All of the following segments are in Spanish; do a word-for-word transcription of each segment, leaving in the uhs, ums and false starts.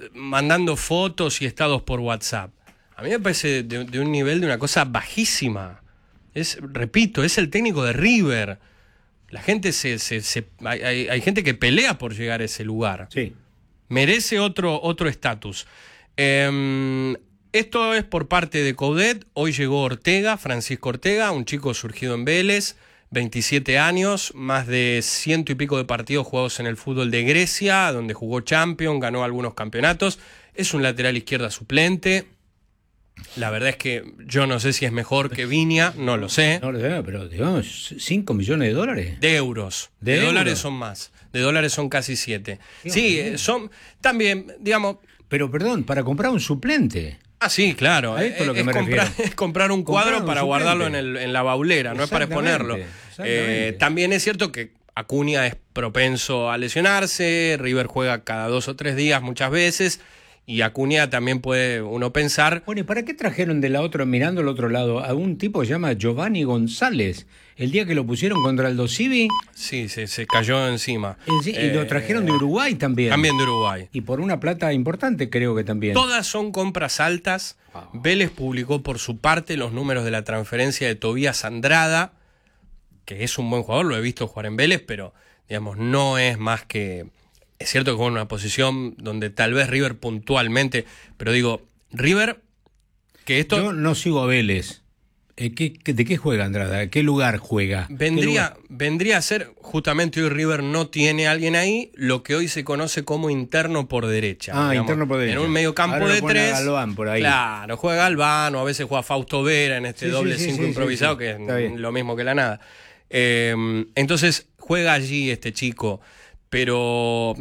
mandando fotos y estados por WhatsApp. A mí me parece de, de un nivel de una cosa bajísima. Es, repito, es el técnico de River. La gente se, se, se hay, hay, hay gente que pelea por llegar a ese lugar. Sí. Merece otro otro estatus. Eh, esto es por parte de Coudet. Hoy llegó Ortega, Francisco Ortega, un chico surgido en Vélez, veintisiete años, más de ciento y pico de partidos jugados en el fútbol de Grecia, donde jugó Champions, ganó algunos campeonatos. Es un lateral izquierda suplente. La verdad es que yo no sé si es mejor que Viña, no lo sé. No lo sé, pero digamos, cinco millones de dólares. De euros. De, de euros. dólares son más. De dólares son casi siete. Sí, eh, son también, digamos... Pero perdón, para comprar un suplente. Ah, sí, claro. A esto es lo que es, me comprar, refiero. es comprar un cuadro Comprar un para suplente. guardarlo en, el, en la baulera, no es para exponerlo. Eh, también es cierto que Acuña es propenso a lesionarse, River juega cada dos o tres días muchas veces, y Acuña también puede uno pensar... Bueno, ¿y para qué trajeron de la otra, mirando al otro lado, a un tipo que se llama Giovanni González? El día que lo pusieron contra el Dosivi... Sí, se, se cayó encima. En sí, eh, y lo trajeron de Uruguay también. También de Uruguay. Y por una plata importante creo que también. Todas son compras altas. Wow. Vélez publicó por su parte los números de la transferencia de Tobías Andrada, que es un buen jugador, lo he visto jugar en Vélez, pero digamos no es más que... Es cierto que juega en una posición donde tal vez River puntualmente, pero digo, River, que esto... Yo no sigo a Vélez. ¿Qué, qué, ¿De qué juega Andrada? ¿Qué lugar juega? Vendría, lugar? vendría a ser, justamente hoy River no tiene a alguien ahí, lo que hoy se conoce como interno por derecha. Ah, digamos, interno por derecha. En un medio campo Ahora de lo pone tres. a Galván por ahí. Claro, juega Galván, o a veces juega Fausto Vera en este sí, doble sí, cinco sí, improvisado, sí, sí. que Está es bien. lo mismo que la nada. Eh, entonces juega allí este chico, pero...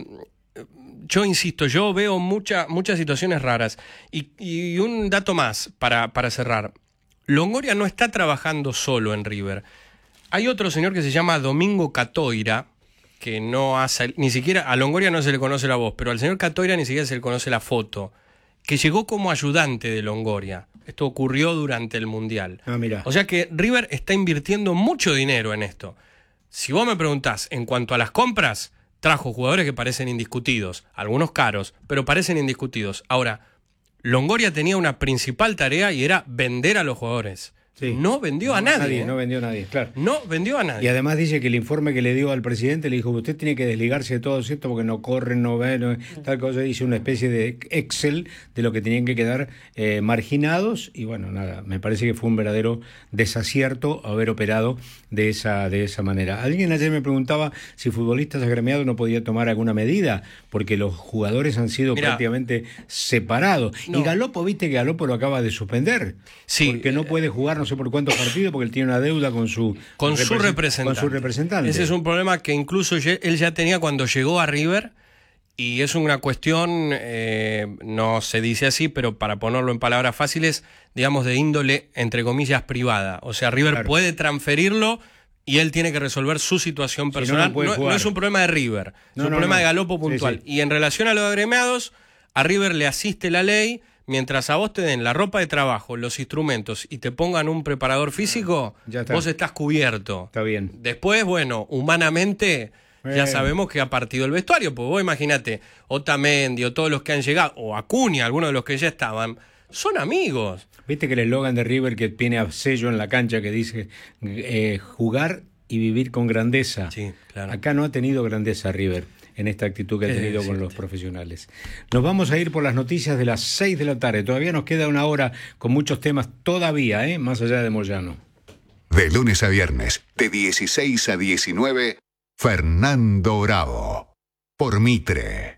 Yo insisto, yo veo mucha, muchas situaciones raras. Y, y un dato más para, para cerrar. Longoria no está trabajando solo en River. Hay otro señor que se llama Domingo Catoira, que no hace, ni siquiera, a Longoria no se le conoce la voz, pero al señor Catoira ni siquiera se le conoce la foto, que llegó como ayudante de Longoria. Esto ocurrió durante el Mundial. Ah, mira. O sea que River está invirtiendo mucho dinero en esto. Si vos me preguntás, en cuanto a las compras... Trajo jugadores que parecen indiscutidos, algunos caros, pero parecen indiscutidos. Ahora, Longoria tenía una principal tarea y era vender a los jugadores. Sí. No vendió no, a nadie. nadie ¿eh? No vendió a nadie, claro. No vendió a nadie. Y además dice que el informe que le dio al presidente le dijo que usted tiene que desligarse de todo, ¿cierto? Porque no corren, no ven, no, tal cosa. Dice una especie de Excel de lo que tenían que quedar eh, marginados. Y bueno, nada, me parece que fue un verdadero desacierto haber operado de esa, de esa manera. Alguien ayer me preguntaba si futbolistas agremiados no podía tomar alguna medida, porque los jugadores han sido Mirá, prácticamente separados. No. Y Galopo, viste que Galopo lo acaba de suspender. Sí. Porque no puede jugar no sé por cuántos partidos, porque él tiene una deuda con su, con su representante. Con su representante. Ese es un problema que incluso él ya tenía cuando llegó a River, y es una cuestión, eh, no se dice así, pero para ponerlo en palabras fáciles, digamos de índole, entre comillas, privada. O sea, River claro. puede transferirlo y él tiene que resolver su situación personal. Si no, no, no, no es un problema de River, no, es un no, problema no. de Galopo puntual. Sí, sí. Y en relación a los agremiados, a River le asiste la ley. Mientras a vos te den la ropa de trabajo, los instrumentos y te pongan un preparador físico, ya está. Vos estás cubierto. Está bien. Después, bueno, humanamente eh. ya sabemos que ha partido el vestuario, porque vos imagínate, Otamendi o todos los que han llegado, o Acuña, algunos de los que ya estaban, son amigos. Viste que el eslogan de River que tiene a sello en la cancha que dice eh, jugar y vivir con grandeza. Sí, claro. Acá no ha tenido grandeza River en esta actitud que ha tenido con los profesionales. Nos vamos a ir por las noticias de las seis de la tarde. Todavía nos queda una hora con muchos temas todavía, ¿eh? Más allá de Moyano. De lunes a viernes, de dieciséis a diecinueve, Fernando Bravo, por Mitre.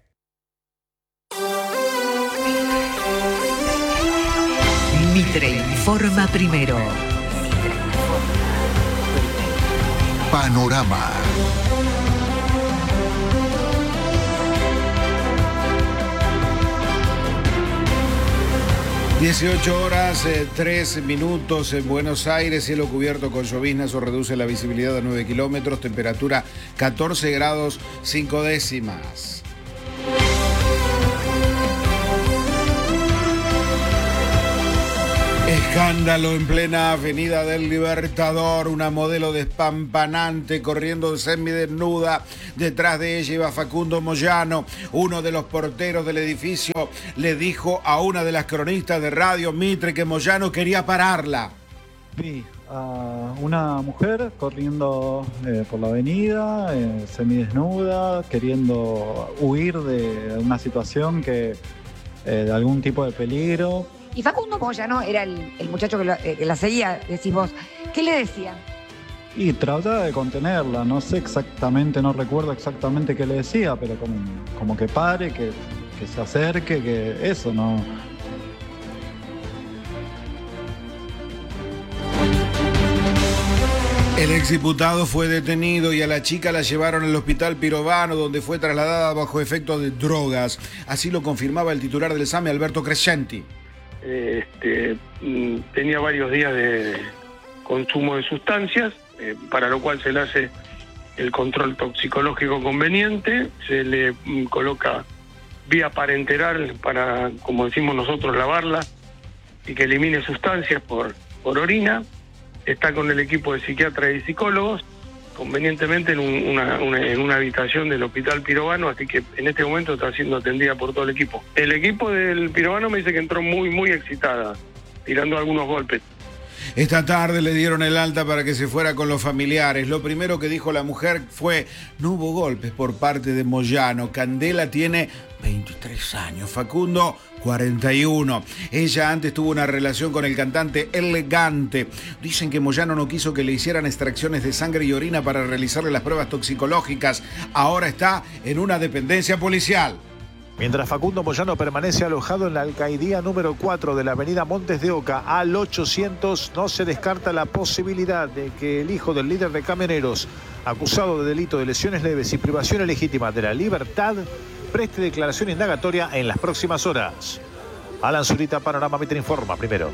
Mitre informa primero. Panorama. dieciocho horas, eh, tres minutos en Buenos Aires, cielo cubierto con lloviznas o reduce la visibilidad a nueve kilómetros, temperatura catorce grados cinco décimas. Escándalo en plena avenida del Libertador, una modelo despampanante corriendo semidesnuda, detrás de ella iba Facundo Moyano. Uno de los porteros del edificio le dijo a una de las cronistas de Radio Mitre que Moyano quería pararla. Vi a una mujer corriendo eh, por la avenida, eh, semidesnuda, queriendo huir de una situación que eh, de algún tipo de peligro. Y Facundo Moyano era el, el muchacho que, lo, eh, que la seguía, decís vos. ¿Qué le decía? Y trataba de contenerla, no sé exactamente, no recuerdo exactamente qué le decía, pero como, como que pare, que, que se acerque, que eso, no... El exdiputado fue detenido y a la chica la llevaron al hospital Pirovano, donde fue trasladada bajo efecto de drogas. Así lo confirmaba el titular del SAME, Alberto Crescenti. Este, tenía varios días de consumo de sustancias, eh, para lo cual se le hace el control toxicológico conveniente, se le mm, coloca vía parenteral para, como decimos nosotros, lavarla y que elimine sustancias por, por orina. Está con el equipo de psiquiatras y psicólogos, convenientemente en, un, una, una, en una habitación del Hospital Pirovano, así que en este momento está siendo atendida por todo el equipo. El equipo del Pirovano me dice que entró muy, muy excitada, tirando algunos golpes. Esta tarde le dieron el alta para que se fuera con los familiares. Lo primero que dijo la mujer fue: no hubo golpes por parte de Moyano. Candela tiene veintitrés años, Facundo cuarenta y uno. Ella antes tuvo una relación con el cantante Elegante. Dicen que Moyano no quiso que le hicieran extracciones de sangre y orina para realizarle las pruebas toxicológicas. Ahora está en una dependencia policial. Mientras Facundo Moyano permanece alojado en la alcaidía número cuatro de la avenida Montes de Oca, al ochocientos, no se descarta la posibilidad de que el hijo del líder de camioneros, acusado de delito de lesiones leves y privación ilegítima de la libertad, preste declaración indagatoria en las próximas horas. Alan Zurita, Panorama Mitre Informa primero.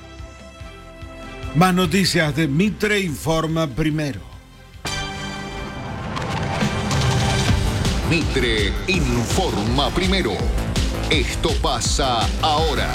Más noticias de Mitre Informa primero. Mitre Informa primero. Esto pasa ahora.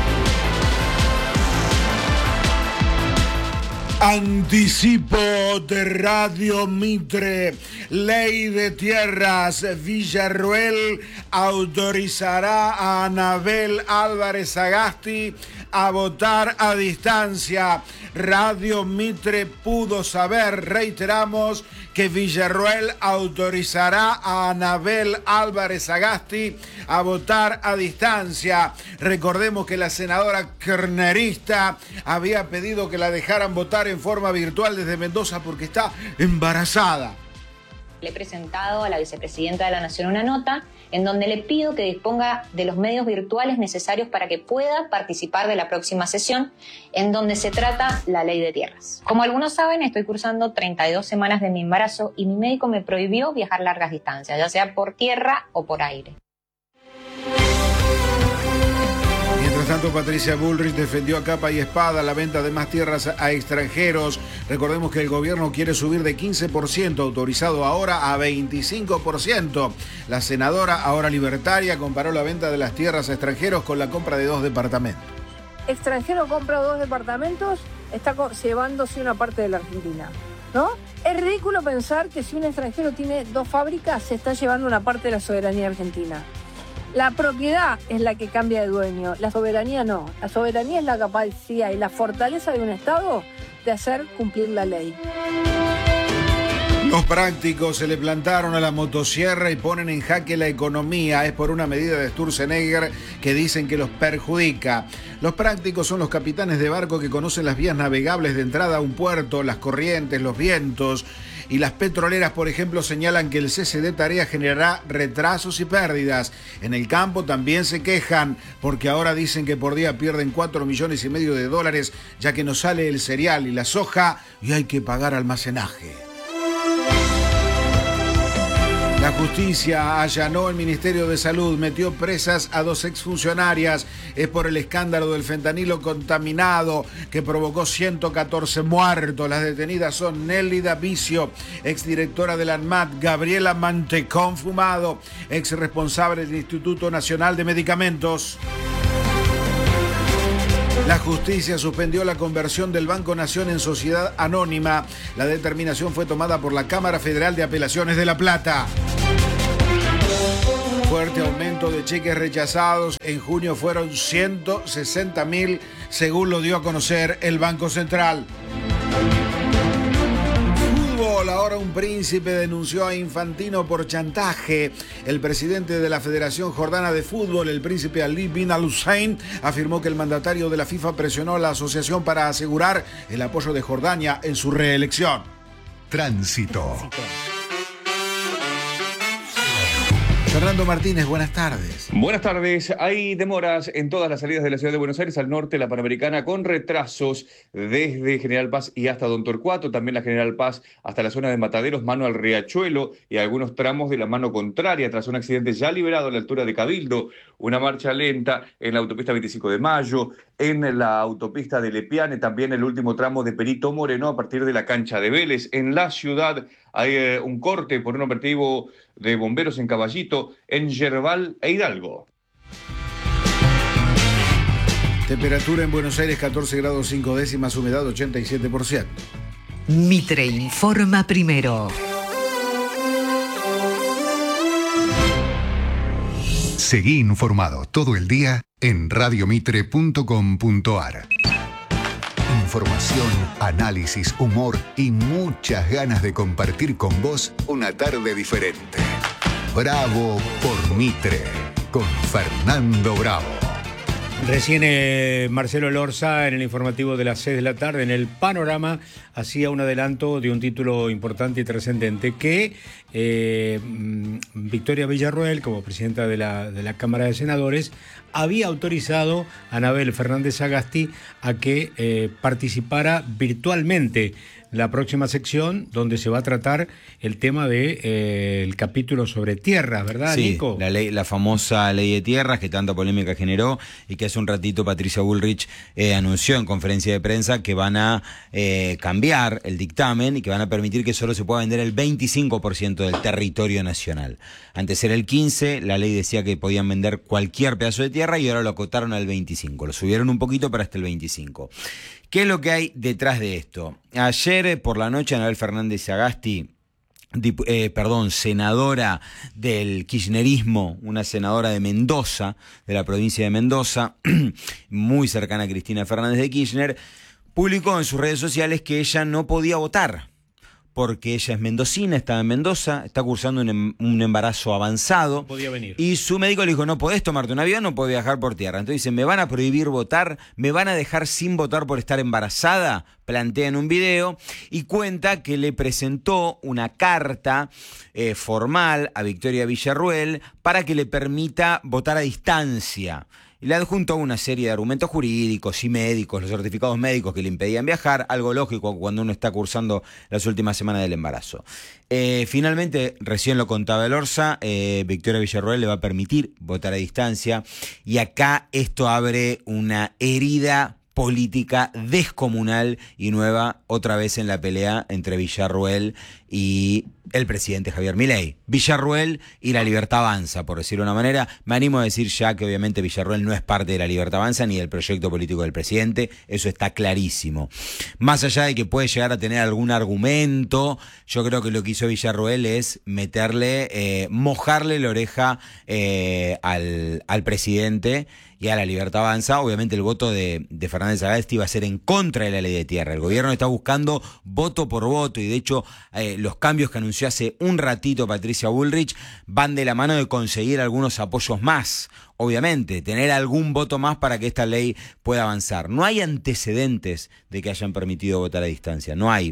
Anticipo de Radio Mitre. Ley de Tierras. Villarroel autorizará a Anabel Álvarez Sagasti a votar a distancia. Radio Mitre pudo saber, reiteramos, que Villarroel autorizará a Anabel Álvarez Sagasti a votar a distancia. Recordemos que la senadora kirchnerista había pedido que la dejaran votar en forma virtual desde Mendoza porque está embarazada. Le he presentado a la vicepresidenta de la Nación una nota en donde le pido que disponga de los medios virtuales necesarios para que pueda participar de la próxima sesión, en donde se trata la ley de tierras. Como algunos saben, estoy cursando treinta y dos semanas de mi embarazo y mi médico me prohibió viajar largas distancias, ya sea por tierra o por aire. Mientras tanto, Patricia Bullrich defendió a capa y espada la venta de más tierras a extranjeros. Recordemos que el gobierno quiere subir de quince por ciento, autorizado ahora, a veinticinco por ciento. La senadora, ahora libertaria, comparó la venta de las tierras a extranjeros con la compra de dos departamentos. Extranjero compra dos departamentos, está llevándose una parte de la Argentina, ¿no? Es ridículo pensar que si un extranjero tiene dos fábricas, se está llevando una parte de la soberanía argentina. La propiedad es la que cambia de dueño, la soberanía no. La soberanía es la capacidad y la fortaleza de un Estado de hacer cumplir la ley. Los prácticos se le plantaron a la motosierra y ponen en jaque la economía. Es por una medida de Sturzenegger que dicen que los perjudica. Los prácticos son los capitanes de barco que conocen las vías navegables de entrada a un puerto, las corrientes, los vientos. Y las petroleras, por ejemplo, señalan que el cese de tareas generará retrasos y pérdidas. En el campo también se quejan, porque ahora dicen que por día pierden cuatro millones y medio de dólares, ya que no sale el cereal y la soja y hay que pagar almacenaje. La justicia allanó el Ministerio de Salud, metió presas a dos exfuncionarias. Es por el escándalo del fentanilo contaminado que provocó ciento catorce muertos. Las detenidas son Nelly Davicio, exdirectora del ANMAT, Gabriela Mantecón Fumado, ex responsable del Instituto Nacional de Medicamentos. La justicia suspendió la conversión del Banco Nación en sociedad anónima. La determinación fue tomada por la Cámara Federal de Apelaciones de La Plata. Fuerte aumento de cheques rechazados. En junio fueron ciento sesenta mil, según lo dio a conocer el Banco Central. Fútbol. Ahora un príncipe denunció a Infantino por chantaje. El presidente de la Federación Jordana de Fútbol, el príncipe Ali bin Al-Hussein, afirmó que el mandatario de la FIFA presionó a la asociación para asegurar el apoyo de Jordania en su reelección. Tránsito. Fernando Martínez, buenas tardes. Buenas tardes. Hay demoras en todas las salidas de la ciudad de Buenos Aires al norte, la Panamericana, con retrasos desde General Paz y hasta Don Torcuato, también la General Paz hasta la zona de Mataderos, mano al Riachuelo, y algunos tramos de la mano contraria tras un accidente ya liberado a la altura de Cabildo. Una marcha lenta en la autopista veinticinco de mayo, en la autopista de Lepiane, también el último tramo de Perito Moreno a partir de la cancha de Vélez. En la ciudad hay eh, un corte por un operativo de bomberos en Caballito, en Yerbal e Hidalgo. Temperatura en Buenos Aires catorce grados cinco décimas, humedad ochenta y siete por ciento. Mitre informa primero. Seguí informado todo el día en radio mitre punto com punto ar. Información, análisis, humor y muchas ganas de compartir con vos una tarde diferente. Bravo por Mitre, con Fernando Bravo. Recién eh, Marcelo Lorza, en el informativo de las seis de la tarde, en el Panorama, hacía un adelanto de un título importante y trascendente que eh, Victoria Villarroel, como presidenta de la, de la Cámara de Senadores, había autorizado a Anabel Fernández Sagasti a que eh, participara virtualmente la próxima sección, donde se va a tratar el tema de eh, el capítulo sobre tierras, ¿verdad, sí, Nico? La ley, la famosa ley de tierras que tanta polémica generó y que hace un ratito Patricia Bullrich eh, anunció en conferencia de prensa que van a eh, cambiar el dictamen y que van a permitir que solo se pueda vender el veinticinco por ciento del territorio nacional. Antes era el quince por ciento, la ley decía que podían vender cualquier pedazo de tierra y ahora lo acotaron al veinticinco por ciento. Lo subieron un poquito, pero hasta el veinticinco por ciento. ¿Qué es lo que hay detrás de esto? Ayer por la noche Anabel Fernández Sagasti, dip, eh, perdón, senadora del kirchnerismo, una senadora de Mendoza, de la provincia de Mendoza, muy cercana a Cristina Fernández de Kirchner, publicó en sus redes sociales que ella no podía votar, porque ella es mendocina, estaba en Mendoza, está cursando un, un embarazo avanzado. Podía venir. Y su médico le dijo, no podés tomarte un avión, no podés viajar por tierra. Entonces dice, ¿me van a prohibir votar? ¿Me van a dejar sin votar por estar embarazada? Plantea en un video y cuenta que le presentó una carta eh, formal a Victoria Villarroel para que le permita votar a distancia. Y le adjuntó una serie de argumentos jurídicos y médicos, los certificados médicos que le impedían viajar, algo lógico cuando uno está cursando las últimas semanas del embarazo. Eh, finalmente, recién lo contaba el Orsa, eh, Victoria Villarroel le va a permitir votar a distancia y acá esto abre una herida política descomunal y nueva otra vez en la pelea entre Villarroel y el presidente Javier Milei. Villarroel y la Libertad Avanza, por decirlo de una manera. Me animo a decir ya que obviamente Villarroel no es parte de la Libertad Avanza ni del proyecto político del presidente, eso está clarísimo. Más allá de que puede llegar a tener algún argumento, yo creo que lo que hizo Villarroel es meterle, eh, mojarle la oreja eh, al, al presidente y a la Libertad Avanza. Obviamente el voto de, de Fernández Sagasti va a ser en contra de la ley de tierra. El gobierno está buscando voto por voto y de hecho eh, los cambios que anunció hace un ratito Patricia Bullrich van de la mano de conseguir algunos apoyos más. Obviamente, tener algún voto más para que esta ley pueda avanzar. No hay antecedentes de que hayan permitido votar a distancia, no hay.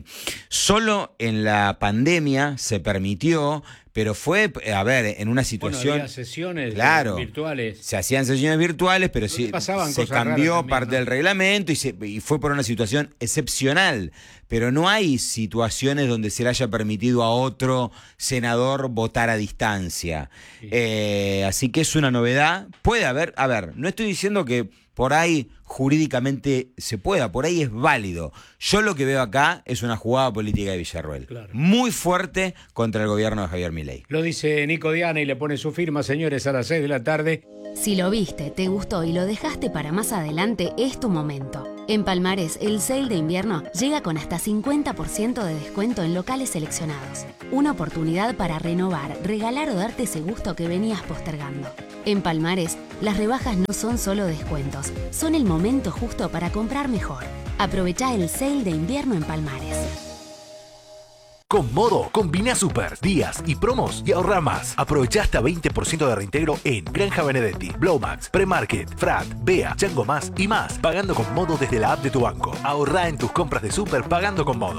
Solo en la pandemia se permitió, pero fue, a ver, en una situación... Bueno, había sesiones claro, virtuales. Se hacían sesiones virtuales, pero sí, se cambió también, parte ¿no? del reglamento y, se, y fue por una situación excepcional. Pero no hay situaciones donde se le haya permitido a otro senador votar a distancia. Sí. Eh, así que es una novedad puede haber, a ver, no estoy diciendo que por ahí jurídicamente se pueda, por ahí es válido. Yo lo que veo acá es una jugada política de Villarroel. Claro. Muy fuerte contra el gobierno de Javier Milei. Lo dice Nico Diana y le pone su firma, señores, a las seis de la tarde. Si lo viste, te gustó y lo dejaste para más adelante, es tu momento. En Palmares, el sale de invierno llega con hasta cincuenta por ciento de descuento en locales seleccionados. Una oportunidad para renovar, regalar o darte ese gusto que venías postergando. En Palmares, las rebajas no son solo descuentos, son el momento justo para comprar mejor. Aprovechá el sale de invierno en Palmares. Con Modo, combina super, días y promos y ahorra más. Aprovecha hasta veinte por ciento de reintegro en Granja Benedetti, Blowmax, Premarket, Frat, Bea, Chango Más y más. Pagando con Modo desde la app de tu banco. Ahorra en tus compras de super pagando con Modo.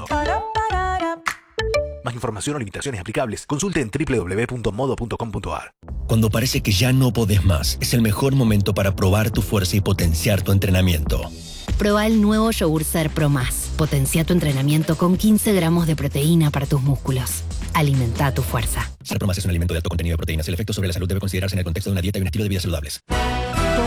Más información o limitaciones aplicables, consulte en doble u doble u doble u punto modo punto com punto a r. Cuando parece que ya no podés más, es el mejor momento para probar tu fuerza y potenciar tu entrenamiento. Proba el nuevo Yogur Ser Pro Más. Potencia tu entrenamiento con quince gramos de proteína para tus músculos. Alimenta tu fuerza. Ser Pro Más es un alimento de alto contenido de proteínas. El efecto sobre la salud debe considerarse en el contexto de una dieta y un estilo de vida saludables.